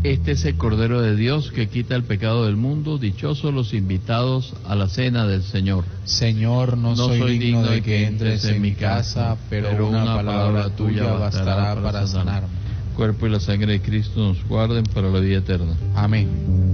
Este es el Cordero de Dios que quita el pecado del mundo. Dichosos los invitados a la cena del Señor. Señor, no soy digno de que entres en mi casa, pero una palabra tuya bastará para sanarme. Cuerpo y la sangre de Cristo nos guarden para la vida eterna. Amén.